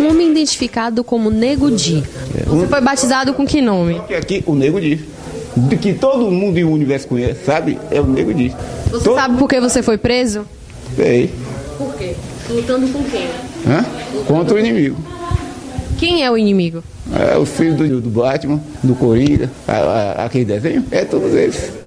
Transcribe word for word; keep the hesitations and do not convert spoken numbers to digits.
um homem identificado como Nego Di. Você foi batizado com que nome? Aqui, o Nego Di. De que todo mundo no universo conhece, sabe? É o Nego Di. Você todo... sabe por que você foi preso? Sei. Por quê? Lutando com quem? Hã? Contra o inimigo. Quem é o inimigo? É o filho do, do Batman, do Coringa, a, a, aquele desenho, é todos eles.